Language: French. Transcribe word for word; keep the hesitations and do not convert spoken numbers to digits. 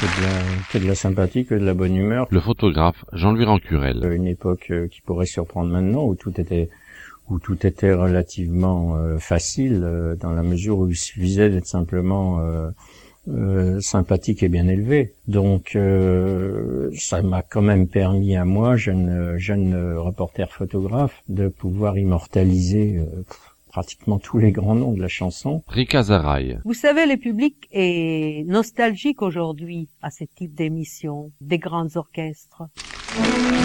Que de la, que de la sympathie, que de la bonne humeur. Le photographe Jean-Louis Rancurel. Une époque euh, qui pourrait surprendre maintenant, où tout était où tout était relativement euh, facile, euh, dans la mesure où il suffisait d'être simplement euh, euh, sympathique et bien élevé. Donc euh, ça m'a quand même permis à moi, jeune jeune reporter photographe, de pouvoir immortaliser euh, pratiquement tous les grands noms de la chanson. Rika Zaraï. Vous savez, le public est nostalgique aujourd'hui à ce type d'émission, des grands orchestres.